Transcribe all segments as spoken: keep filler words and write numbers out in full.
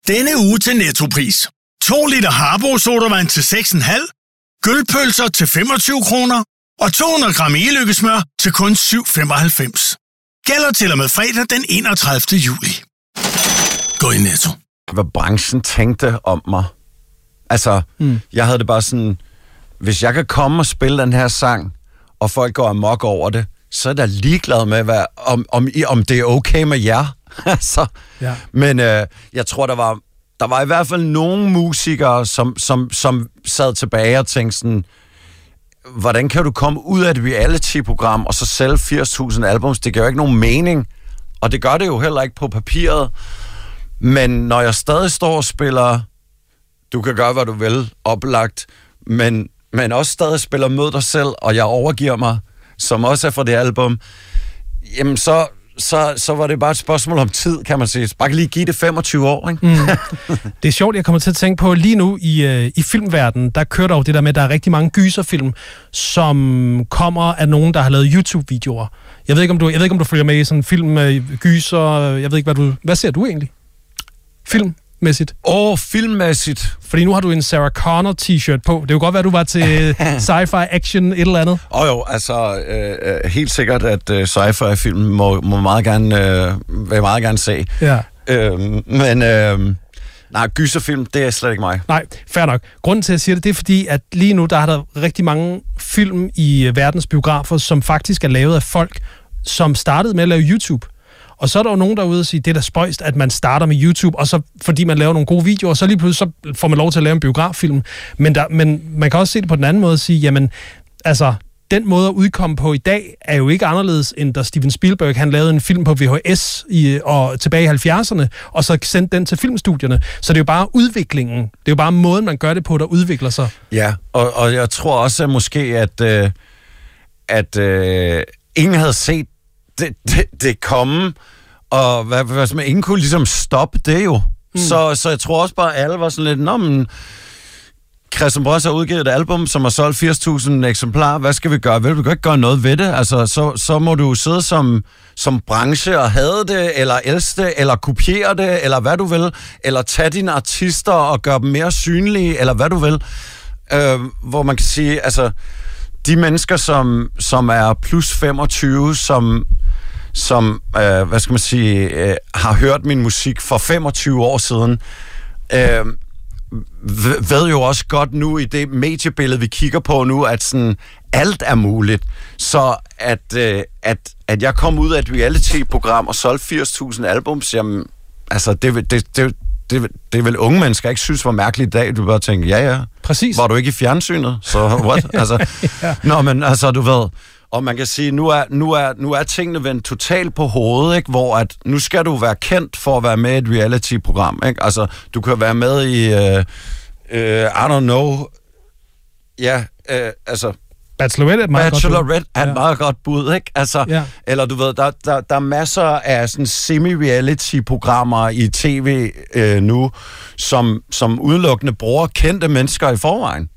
Denne uge til Nettopris. to liter Harbo sodavand til seks komma fem, gølpølser til femogtyve kroner og to hundrede gram e-lykkesmør til kun syv femoghalvfems. Gælder til og med fredag den enogtredivte juli. Gå i Netto. Hvad branchen tænkte om mig. Altså, mm. jeg havde det bare sådan, hvis jeg kan komme og spille den her sang, og folk går amok over det, så er jeg ligeglad med, hvad, om, om, om det er okay med jer. altså, ja. Men øh, jeg tror, der var, der var i hvert fald nogle musikere, som, som, som sad tilbage og tænkte sådan, hvordan kan du komme ud af et reality-program og så sælge firs tusind albums? Det giver jo ikke nogen mening, og det gør det jo heller ikke på papiret. Men når jeg stadig står og spiller, du kan gøre, hvad du vil, oplagt, men, men også stadig spiller Mød dig selv, og jeg overgiver mig, som også er fra det album, jamen så, så, så var det bare et spørgsmål om tid, kan man sige. Bare lige give det femogtyve år, ikke? Mm. Det er sjovt, jeg kommer til at tænke på, lige nu i, øh, i filmverdenen, der kører der jo det der med, at der er rigtig mange gyserfilm, som kommer af nogen, der har lavet YouTube-videoer. Jeg ved ikke, om du, jeg ved ikke, om du følger med i sådan en film med gyser, jeg ved ikke, hvad du... Hvad ser du egentlig? Filmmæssigt? Åh, oh, filmmæssigt. Fordi nu har du en Sarah Connor t-shirt på. Det er jo godt være, at du var til sci-fi action et eller andet. Åh oh, jo, altså øh, helt sikkert, at øh, sci-fi-film må, må meget gerne, øh, vil jeg meget gerne se. Ja. Øh, men øh, nej, gyserfilm, det er slet ikke mig. Nej, fair nok. Grunden til, at jeg siger det, det er fordi, at lige nu, der er der rigtig mange film i verdens biografer, som faktisk er lavet af folk, som startede med at lave YouTube. Og så er der jo nogen derude og sige, det er da spøjst, at man starter med YouTube, og så fordi man laver nogle gode videoer, så lige pludselig så får man lov til at lave en biograffilm. Men, der, men man kan også se det på den anden måde og sige, jamen, altså, den måde at udkomme på i dag, er jo ikke anderledes, end da Steven Spielberg, han lavede en film på V H S i, og tilbage i halvfjerdserne, og så sendte den til filmstudierne. Så det er jo bare udviklingen, det er jo bare måden, man gør det på, der udvikler sig. Ja, og, og jeg tror også at måske, at, øh, at øh, ingen havde set det, det, det komme, og hvad, hvad man ingen kunne ligesom stoppe det jo. Mm. Så, så jeg tror også bare, at alle var sådan lidt, nå, men Christian Brøs har udgivet et album, som har solgt firs tusind eksemplarer. Hvad skal vi gøre? Vel, vi kan ikke gøre noget ved det. Altså, så, så må du sidde som, som branche og hade det, eller elske det, eller kopiere det, eller hvad du vil, eller tage dine artister og gøre dem mere synlige, eller hvad du vil. Øh, hvor man kan sige, altså, de mennesker, som, som er plus femogtyve, som, som øh, hvad skal man sige, øh, har hørt min musik for femogtyve år siden, øh, ved jo også godt nu i det mediebillede, vi kigger på nu, at sådan alt er muligt. Så at, øh, at, at jeg kom ud af et reality-program og solgte firs tusind albums, jamen, altså, det, det, det, det, det vil unge mennesker ikke synes var mærkeligt i dag. Du bare tænker, ja, ja. Præcis. Var du ikke i fjernsynet? Så what? altså, ja. Nå, men altså, du ved... Og man kan sige, nu er, nu er, nu er tingene vendt totalt på hovedet, ikke? Hvor at nu skal du være kendt for at være med i et reality-program. Ikke? Altså, du kan være med i, uh, uh, I don't know, ja, uh, altså... Bachelorette er et meget Bachelorette godt bud. er et meget godt bud, ikke? Altså, ja. Eller du ved, der, der, der er masser af sådan semi-reality-programmer i tv uh, nu, som, som udelukkende bruger kendte mennesker i forvejen.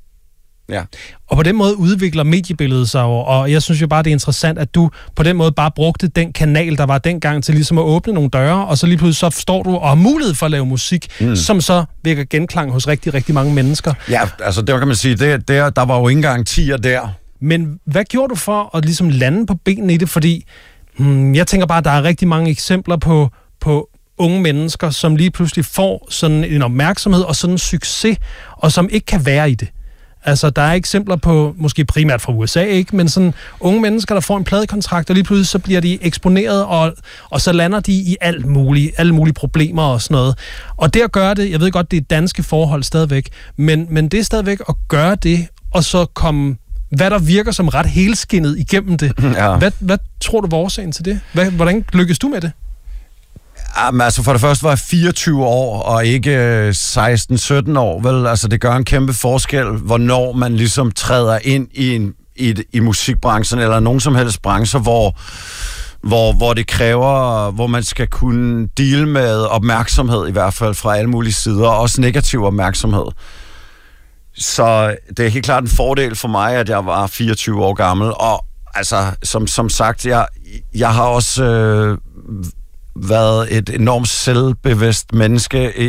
Ja. Og på den måde udvikler mediebilledet sig jo, og jeg synes jo bare, det er interessant, at du på den måde bare brugte den kanal, der var dengang, til ligesom at åbne nogle døre, og så lige pludselig så står du og har mulighed for at lave musik, mm. som så vækker genklang hos rigtig, rigtig mange mennesker. Ja, altså det kan man sige, det, der, der var jo ikke engang tier der. Men hvad gjorde du for at ligesom lande på benene i det? Fordi hmm, jeg tænker bare, at der er rigtig mange eksempler på, på unge mennesker, som lige pludselig får sådan en opmærksomhed og sådan en succes, og som ikke kan være i det. Altså, der er eksempler på, måske primært fra U S A, ikke? Men sådan unge mennesker, der får en pladekontrakt, og lige pludselig så bliver de eksponeret, og, og så lander de i alt muligt, alle mulige problemer og sådan noget. Og det at gøre det, jeg ved godt, det er danske forhold stadigvæk, men, men det er stadigvæk at gøre det, og så komme, hvad der virker som ret helskindet igennem det. Ja. Hvad, hvad tror du var årsagen til det? Hvad, hvordan lykkes du med det? Jamen, altså for det første var jeg fireogtyve år, og ikke seksten sytten år, vel? Altså det gør en kæmpe forskel, hvornår man ligesom træder ind i, en, i, i musikbranchen, eller nogen som helst brancher, hvor, hvor, hvor det kræver, hvor man skal kunne deal med opmærksomhed, i hvert fald fra alle mulige sider, og også negativ opmærksomhed. Så det er helt klart en fordel for mig, at jeg var fireogtyve år gammel, og altså, som, som sagt, jeg, jeg har også... Øh, været et enormt selvbevidst menneske i,